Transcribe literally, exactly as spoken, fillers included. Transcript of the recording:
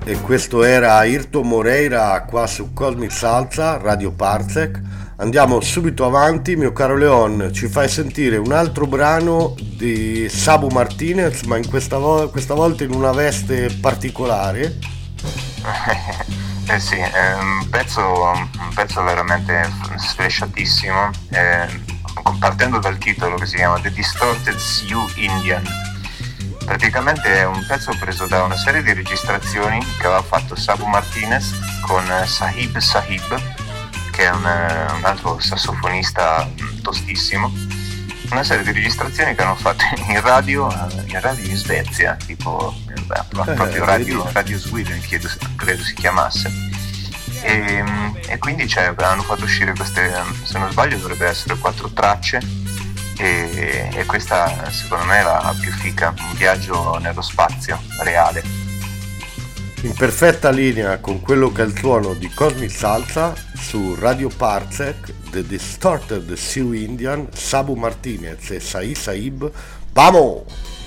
E questo era Ayrton Moreira qua su Cosmic Salsa, Radio Parsec. Andiamo subito avanti, mio caro Leon, ci fai sentire un altro brano di Sabu Martinez, ma in questa, vo- questa volta in una veste particolare. Eh sì, è un pezzo, un pezzo veramente sfresciatissimo, eh, partendo dal titolo che si chiama The Distorted Sioux Indian. Praticamente è un pezzo preso da una serie di registrazioni che aveva fatto Sabu Martinez con Sahib Sahib, che è un, un altro sassofonista tostissimo. Una serie di registrazioni che hanno fatto in radio, in radio in Svezia, tipo beh, proprio radio, radio Sweden credo, credo si chiamasse. E, e quindi cioè, hanno fatto uscire queste, se non sbaglio dovrebbe essere quattro tracce, e, e questa secondo me è la più fica, un viaggio nello spazio reale. In perfetta linea con quello che è il suono di Cosmic Salsa su Radio Parsec, The Distorted Sioux Indian, Sabu Martinez e Sai Saib. Vamos!